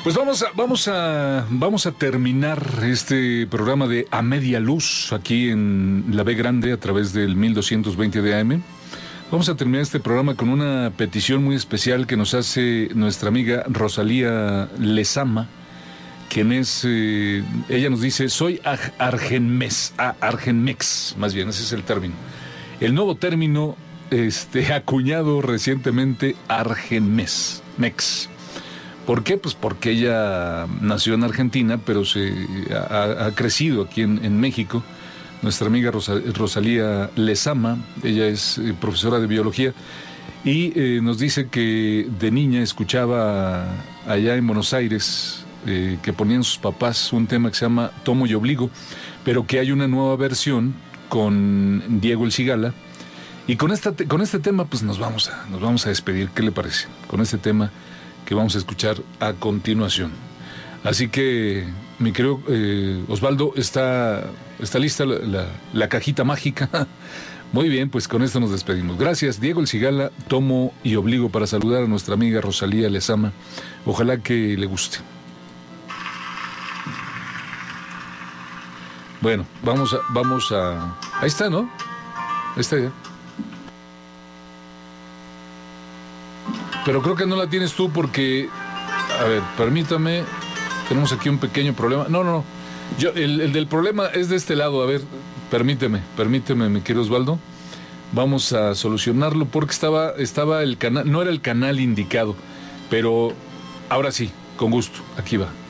Pues vamos a terminar este programa de A Media Luz aquí en la B Grande a través del 1220 de AM. Vamos a terminar este programa con una petición muy especial que nos hace nuestra amiga Rosalía Lezama, quien es, ella nos dice, soy argenmex, más bien, ese es el término. El nuevo término acuñado recientemente, argenmex. ¿Por qué? Pues porque ella nació en Argentina, pero ha crecido aquí en México. Nuestra amiga Rosalía Lezama, ella es profesora de biología, y nos dice que de niña escuchaba allá en Buenos Aires que ponían sus papás un tema que se llama Tomo y Obligo, pero que hay una nueva versión con Diego El Cigala. Y con este tema pues nos vamos a despedir. ¿Qué le parece? Con este tema que vamos a escuchar a continuación. Así que, mi querido Osvaldo, está lista la cajita mágica. Muy bien, pues con esto nos despedimos. Gracias, Diego El Cigala, Tomo y Obligo, para saludar a nuestra amiga Rosalía Lezama. Ojalá que le guste. Bueno, vamos a... Ahí está, ¿no? Ahí está ya. Pero creo que no la tienes tú porque... A ver, permítame. Tenemos aquí un pequeño problema. No. El del problema es de este lado. A ver, permíteme, mi querido Osvaldo. Vamos a solucionarlo porque estaba el canal... No era el canal indicado. Pero ahora sí, con gusto. Aquí va.